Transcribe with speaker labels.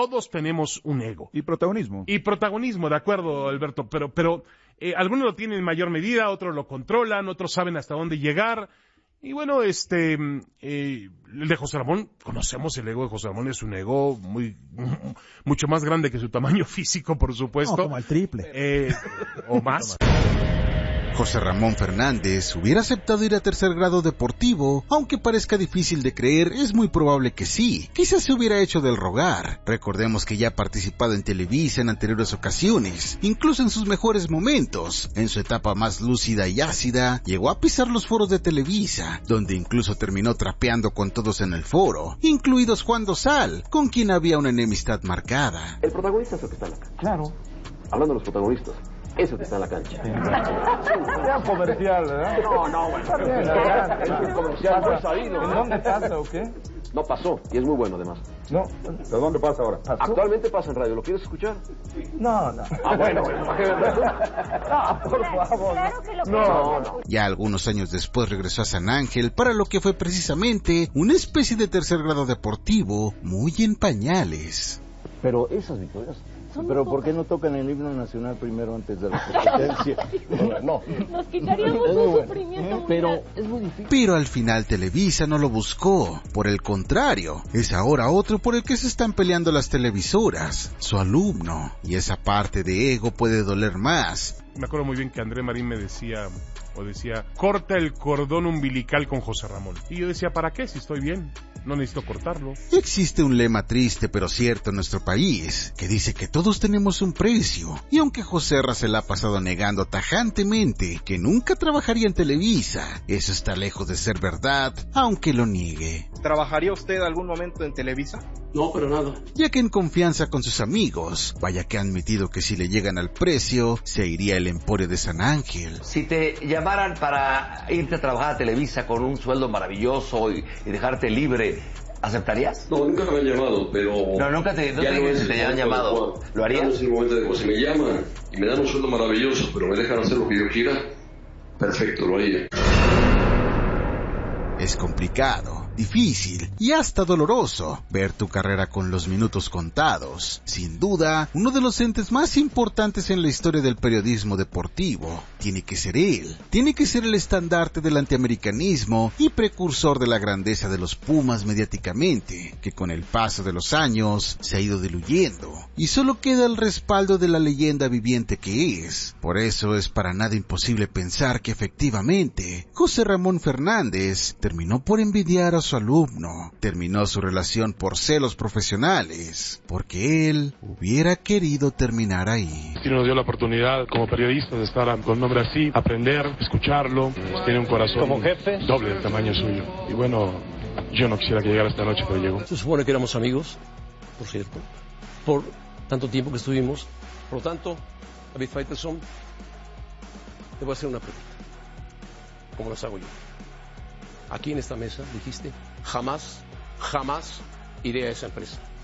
Speaker 1: todos tenemos un ego.
Speaker 2: Y protagonismo.
Speaker 1: Y protagonismo, de acuerdo, Alberto, pero algunos lo tienen en mayor medida, otros lo controlan, otros saben hasta dónde llegar. Y bueno, el de José Ramón, conocemos el ego de José Ramón, es un ego mucho más grande que su tamaño físico, por supuesto.
Speaker 3: No, como el triple.
Speaker 1: O más.
Speaker 4: José Ramón Fernández hubiera aceptado ir a tercer grado deportivo, aunque parezca difícil de creer, es muy probable que sí. Quizás se hubiera hecho del rogar. Recordemos que ya ha participado en Televisa en anteriores ocasiones, incluso en sus mejores momentos. En su etapa más lúcida y ácida, llegó a pisar los foros de Televisa, donde incluso terminó trapeando con todos en el foro, incluidos Juan Dosal, con quien había una enemistad marcada.
Speaker 5: El protagonista es el que está en la cancha.
Speaker 3: Claro.
Speaker 5: Hablando de los protagonistas, es el que está en la cancha.
Speaker 3: Sea comercial, ¿verdad?
Speaker 5: No, bueno. Es un comercial muy sabido.
Speaker 3: ¿En dónde pasa o qué?
Speaker 5: No pasó, y es muy bueno además.
Speaker 3: No.
Speaker 2: ¿De dónde pasa ahora?
Speaker 5: Actualmente pasa en radio, ¿lo quieres escuchar?
Speaker 3: No.
Speaker 5: Bueno.
Speaker 3: No, por favor.
Speaker 6: Claro que lo
Speaker 5: No.
Speaker 4: Ya algunos años después regresó a San Ángel para lo que fue precisamente una especie de tercer grado deportivo muy en pañales.
Speaker 5: Pero esas victorias...
Speaker 7: Pero ¿por qué no tocan el himno nacional primero antes de la competencia?
Speaker 5: No.
Speaker 6: Nos quitaríamos un sufrimiento muy
Speaker 5: Pero
Speaker 6: grande.
Speaker 5: es muy difícil.
Speaker 4: Pero al final Televisa no lo buscó, por el contrario, es ahora otro por el que se están peleando las televisoras, su alumno, y esa parte de ego puede doler más.
Speaker 1: Me acuerdo muy bien que André Marín me decía, corta el cordón umbilical con José Ramón. Y yo decía, ¿para qué? Si estoy bien, no necesito cortarlo.
Speaker 4: Existe un lema triste pero cierto en nuestro país, que dice que todos tenemos un precio, y aunque José Ra se la ha pasado negando tajantemente que nunca trabajaría en Televisa, eso está lejos de ser verdad, aunque lo niegue.
Speaker 8: ¿Trabajaría usted algún momento en Televisa?
Speaker 5: No, pero nada.
Speaker 4: Ya que en confianza con sus amigos, vaya que ha admitido que si le llegan al precio, se iría al Emporio de San Ángel.
Speaker 9: Si te llamaran para irte a trabajar a Televisa con un sueldo maravilloso y dejarte libre, ¿aceptarías?
Speaker 10: No, nunca me han llamado, pero...
Speaker 9: No, nunca te dije si te han llamado. ¿Lo harías?
Speaker 10: No es el momento de que si me llaman y me dan un sueldo maravilloso, pero me dejan hacer lo que yo quiera, perfecto, lo haría.
Speaker 4: Es complicado, difícil y hasta doloroso ver tu carrera con los minutos contados. Sin duda, uno de los entes más importantes en la historia del periodismo deportivo tiene que ser él. Tiene que ser el estandarte del antiamericanismo y precursor de la grandeza de los Pumas mediáticamente, que con el paso de los años se ha ido diluyendo y solo queda el respaldo de la leyenda viviente que es. Por eso es para nada imposible pensar que efectivamente José Ramón Fernández terminó por envidiar a su alumno, terminó su relación por celos profesionales, porque él hubiera querido terminar ahí.
Speaker 11: Nos dio la oportunidad como periodistas de estar con un hombre así, aprender, escucharlo, tiene un corazón
Speaker 5: como jefe
Speaker 11: doble del tamaño suyo. Y bueno, yo no quisiera que llegara esta noche, pero llegó.
Speaker 12: Se supone que éramos amigos, por cierto, por tanto tiempo que estuvimos. Por lo tanto, David Faitelson, te voy a hacer una pregunta, como las hago yo. Aquí en esta mesa dijiste, jamás iré a esa empresa.